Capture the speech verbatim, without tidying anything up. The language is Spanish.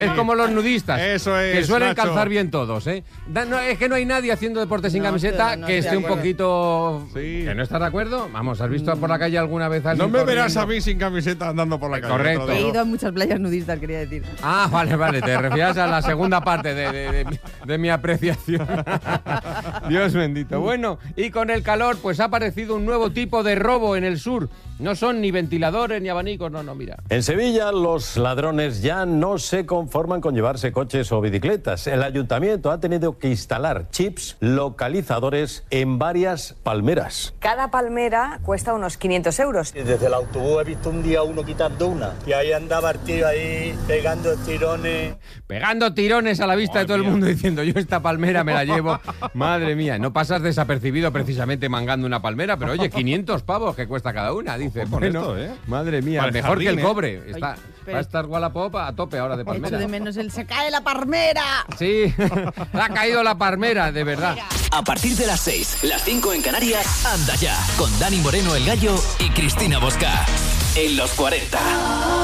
Es como los nudistas, Eso es, que suelen Nacho. calzar bien todos, ¿eh? Da- no, es que no hay nadie haciendo deporte sin No, camiseta estoy- no que estoy esté de un acuerdo. poquito... Sí. ¿Que no estás de acuerdo? Vamos, ¿has visto por la calle alguna vez a No alguien me verás corriendo? a mí sin camiseta andando por la calle. Correcto. te lo He digo. ido a muchas playas nudistas, quería decir. Ah, vale, vale, te refieres a la segunda parte de, de- de mi- de mi apreciación. Dios bendito. Bueno, y con el calor, pues ha aparecido un nuevo tipo de robo en el sur. No son ni ventiladores ni abanicos, no, no, mira. En Sevilla, los ladrones ya no se conforman con llevarse coches o bicicletas. El ayuntamiento ha tenido que instalar chips localizadores en varias palmeras. Cada palmera cuesta unos quinientos euros. Desde el autobús he visto un día uno quitando una. Y ahí andaba el tío ahí pegando tirones. Pegando tirones a la vista de todo el mundo diciendo, yo esta palmera me la llevo. Madre mía, no pasas desapercibido precisamente mangando una palmera, pero oye, quinientos pavos que cuesta cada una, dice. Por Bueno, esto, ¿eh? madre mía, Para el mejor que el jardín, ¿eh? cobre. Está, pero- va a estar Wallapop a tope ahora de Echo palmera. de menos el se cae la palmera. Sí, ha caído la palmera, de verdad. A partir de las seis, las cinco en Canarias, anda ya, con Dani Moreno el Gallo y Cristina Bosca. En los cuarenta.